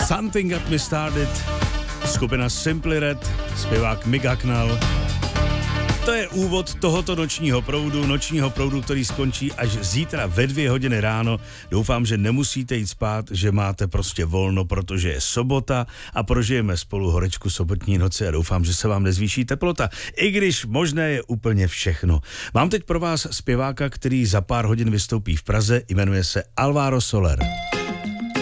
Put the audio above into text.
Something Got Me Started, skupina Simply Red, zpěvák Mick Hucknall. To je úvod tohoto nočního proudu, který skončí až zítra ve 2 hodiny ráno. Doufám, že nemusíte jít spát, že máte prostě volno, protože je sobota a prožijeme spolu horečku sobotní noci a doufám, že se vám nezvýší teplota, i když možné je úplně všechno. Mám teď pro vás zpěváka, který za pár hodin vystoupí v Praze, jmenuje se Alvaro Soler.